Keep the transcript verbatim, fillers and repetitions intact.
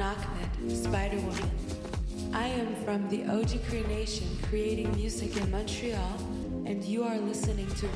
Ahmed, Spider Woman. I am from the O G Creation creating music in Montreal, and you are listening to